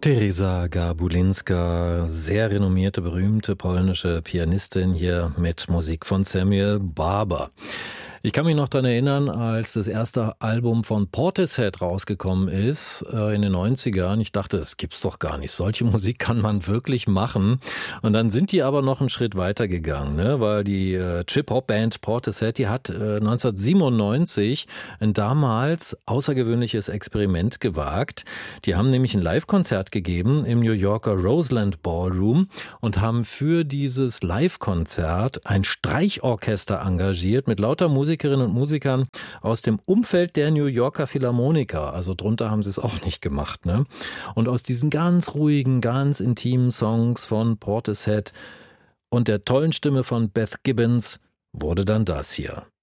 Teresa Garbulinska, sehr renommierte, berühmte polnische Pianistin, hier mit Musik von Samuel Barber. Ich kann mich noch daran erinnern, als das erste Album von Portishead rausgekommen ist, in den 90ern. Ich dachte, das gibt's doch gar nicht. Solche Musik kann man wirklich machen. Und dann sind die aber noch einen Schritt weiter gegangen, ne? Weil die Trip-Hop-Band Portishead, die hat 1997 ein damals außergewöhnliches Experiment gewagt. Die haben nämlich ein Live-Konzert gegeben im New Yorker Roseland Ballroom und haben für dieses Live-Konzert ein Streichorchester engagiert mit lauter Musikerinnen und Musikern aus dem Umfeld der New Yorker Philharmoniker. Also drunter haben sie es auch nicht gemacht, ne? Und aus diesen ganz ruhigen, ganz intimen Songs von Portishead und der tollen Stimme von Beth Gibbons wurde dann das hier.